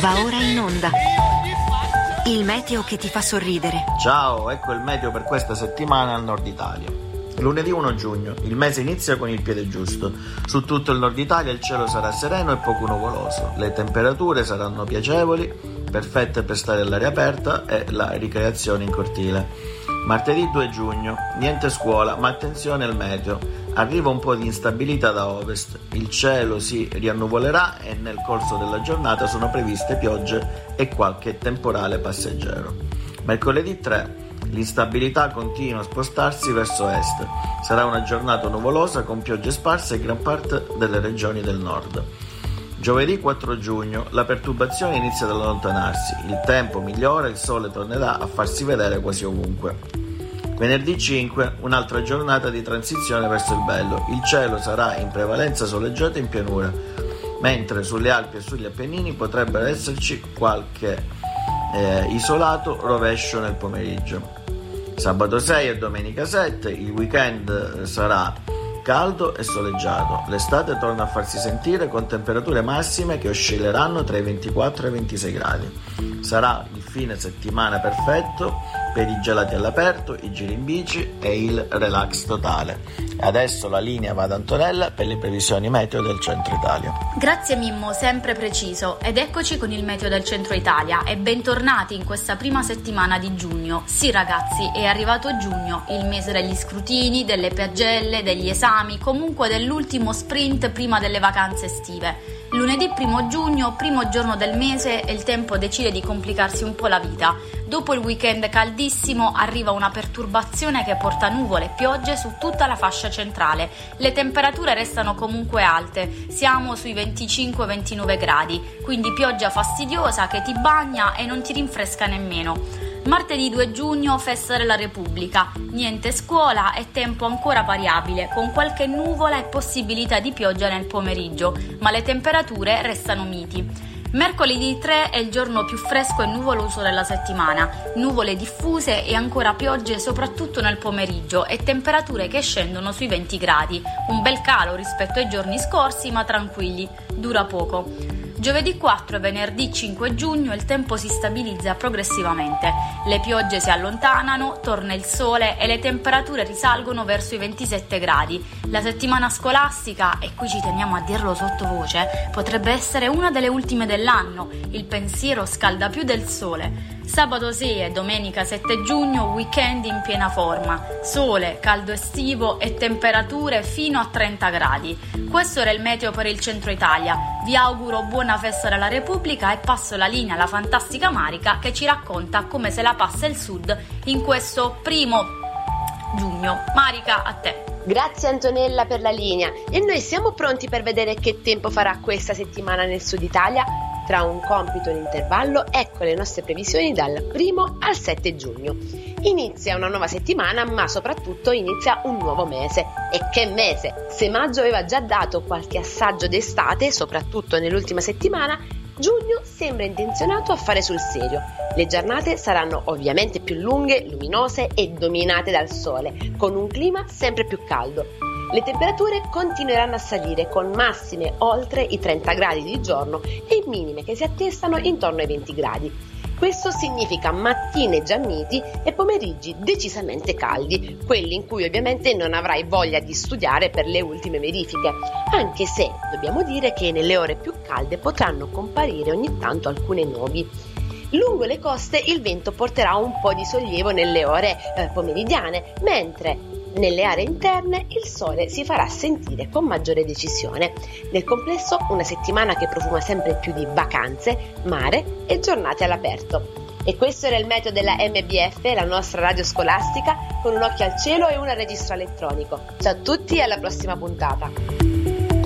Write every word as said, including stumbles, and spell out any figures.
Va ora in onda il meteo che ti fa sorridere. Ciao, ecco il meteo per questa settimana al nord Italia. Lunedì primo giugno, il mese inizia con il piede giusto. Su tutto il nord Italia il cielo sarà sereno e poco nuvoloso. Le temperature saranno piacevoli, perfette per stare all'aria aperta e la ricreazione in cortile. Martedì due giugno, niente scuola, ma attenzione al meteo. Arriva un po' di instabilità da ovest. Il cielo si riannuvolerà e nel corso della giornata sono previste piogge e qualche temporale passeggero. Mercoledì tre. L'instabilità continua a spostarsi verso est. Sarà una giornata nuvolosa con piogge sparse in gran parte delle regioni del nord. Giovedì quattro giugno, la perturbazione inizia ad allontanarsi, il tempo migliora e il sole tornerà a farsi vedere quasi ovunque. Venerdì cinque, un'altra giornata di transizione verso il bello. Il cielo sarà in prevalenza soleggiato in pianura, mentre sulle Alpi e sugli Appennini potrebbero esserci qualche eh, isolato rovescio nel pomeriggio. Sabato sei e domenica sette, il weekend sarà caldo e soleggiato. L'estate torna a farsi sentire con temperature massime che oscilleranno tra i ventiquattro e i ventisei gradi. Sarà il fine settimana perfetto per i gelati all'aperto, i giri in bici e il relax totale. Adesso la linea va ad Antonella per le previsioni meteo del centro Italia. Grazie Mimmo, sempre preciso. Ed eccoci con il meteo del centro Italia e bentornati in questa prima settimana di giugno. Sì ragazzi, è arrivato giugno, il mese degli scrutini, delle pagelle, degli esami, comunque dell'ultimo sprint prima delle vacanze estive. Lunedì primo giugno, primo giorno del mese, e il tempo decide di complicarsi un po' la vita. Dopo il weekend caldissimo arriva una perturbazione che porta nuvole e piogge su tutta la fascia centrale. Le temperature restano comunque alte, siamo sui venticinque ventinove gradi, quindi pioggia fastidiosa che ti bagna e non ti rinfresca nemmeno. Martedì due giugno, festa della Repubblica, niente scuola e tempo ancora variabile, con qualche nuvola e possibilità di pioggia nel pomeriggio, ma le temperature restano miti. Mercoledì tre è il giorno più fresco e nuvoloso della settimana, nuvole diffuse e ancora piogge soprattutto nel pomeriggio e temperature che scendono sui venti gradi, un bel calo rispetto ai giorni scorsi ma tranquilli, dura poco. Giovedì quattro e venerdì cinque giugno il tempo si stabilizza progressivamente, le piogge si allontanano, torna il sole e le temperature risalgono verso i ventisette gradi. La settimana scolastica, e qui ci teniamo a dirlo sottovoce, potrebbe essere una delle ultime dell'anno, il pensiero scalda più del sole. Sabato sei e domenica sette giugno, weekend in piena forma, sole, caldo estivo e temperature fino a trenta gradi. Questo era il meteo per il centro Italia. Vi auguro buona festa della Repubblica e passo la linea alla fantastica Marica che ci racconta come se la passa il sud in questo primo giugno. Marica, a te. Grazie Antonella per la linea e noi siamo pronti per vedere che tempo farà questa settimana nel sud Italia. Tra un compito e l'intervallo, ecco le nostre previsioni dal primo al sette giugno. Inizia una nuova settimana, ma soprattutto inizia un nuovo mese. E che mese! Se maggio aveva già dato qualche assaggio d'estate, soprattutto nell'ultima settimana, giugno sembra intenzionato a fare sul serio. Le giornate saranno ovviamente più lunghe, luminose e dominate dal sole, con un clima sempre più caldo. Le temperature continueranno a salire con massime oltre i trenta gradi di giorno e minime che si attestano intorno ai venti gradi. Questo significa mattine già miti e pomeriggi decisamente caldi, quelli in cui ovviamente non avrai voglia di studiare per le ultime verifiche, anche se dobbiamo dire che nelle ore più calde potranno comparire ogni tanto alcune nubi. Lungo le coste il vento porterà un po' di sollievo nelle ore eh, pomeridiane, mentre nelle aree interne il sole si farà sentire con maggiore decisione. Nel complesso una settimana che profuma sempre più di vacanze, mare e giornate all'aperto. E questo era il meteo della M B F, la nostra radio scolastica, con un occhio al cielo e un registro elettronico. Ciao a tutti e alla prossima puntata.